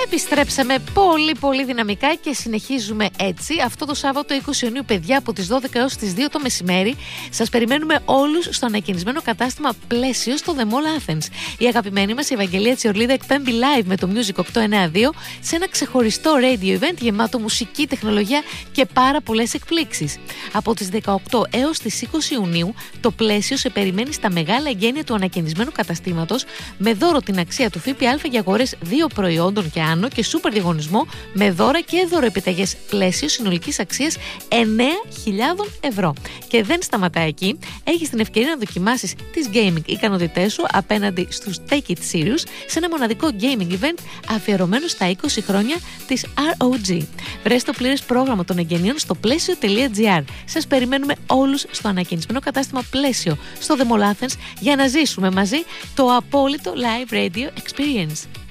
Επιστρέψαμε πολύ δυναμικά και συνεχίζουμε έτσι. Αυτό το Σάββατο 20 Ιουνίου, παιδιά, από τις 12 έως τις 2 το μεσημέρι, σας περιμένουμε όλους στο ανακαινισμένο κατάστημα Πλαίσιο στο The Mall Athens. Η αγαπημένη μας η Ευαγγελία Τσιορλίδα εκπέμπει live με το Music 892 σε ένα ξεχωριστό radio event γεμάτο μουσική, τεχνολογία και πάρα πολλές εκπλήξεις. Από τις 18 έως τις 20 Ιουνίου, το Πλαίσιο σε περιμένει στα μεγάλα εγγένεια του ανακαινισμένου καταστήματος με δώρο την αξία του ΦΠΑ για αγορές 2 προϊόντων και άνω και σούπερ διαγωνισμό με δώρα και δωροεπιταγές Πλαίσιο συνολικής αξίας 9.000 ευρώ. Και δεν σταματά εκεί. Έχεις την ευκαιρία να δοκιμάσεις τις gaming ικανότητές σου απέναντι στους Take It Serious σε ένα μοναδικό gaming event αφιερωμένο στα 20 χρόνια της ROG. Βρες το πλήρες πρόγραμμα των εγγενείων στο πλαίσιο.gr. Σας περιμένουμε όλους στο ανακαινισμένο κατάστημα Πλαίσιο στο The Mall Athens για να ζήσουμε μαζί το απόλυτο live radio experience.